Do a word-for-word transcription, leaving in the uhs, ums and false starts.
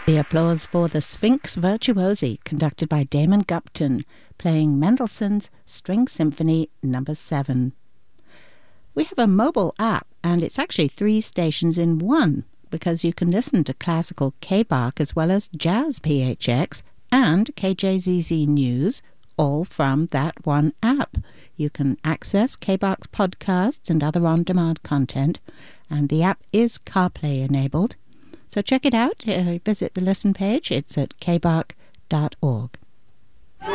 The applause for the Sphinx Virtuosi, conducted by Damon Gupton, playing Mendelssohn's String Symphony number seven. We have a mobile app, and it's actually three stations in one, because you can listen to classical K-Bach as well as jazz P H X and K J Z Z News, all from that one app. You can access K-Bach's podcasts and other on-demand content, and the app is CarPlay enabled. So check it out. Uh, visit the listen page. It's at k bach dot org.